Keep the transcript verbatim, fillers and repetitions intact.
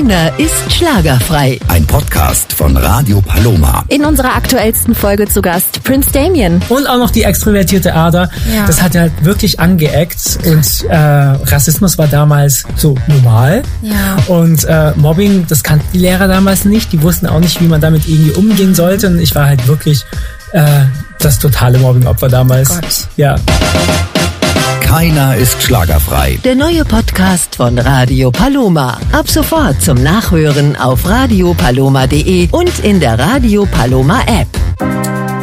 Keiner ist schlagerfrei. Ein Podcast von Radio Paloma. In unserer aktuellsten Folge zu Gast Prince Damien. Und auch noch die extrovertierte Ader. Ja. Das hat halt wirklich angeeckt. Und äh, Rassismus war damals so normal. Ja. Und äh, Mobbing, das kannten die Lehrer damals nicht. Die wussten auch nicht, wie man damit irgendwie umgehen sollte. Und ich war halt wirklich äh, das totale Mobbing-Opfer damals. Oh Gott. Ja. Keiner ist schlagerfrei. Der neue Podcast von Radio Paloma. Ab sofort zum Nachhören auf radio paloma punkt de und in der Radio Paloma App.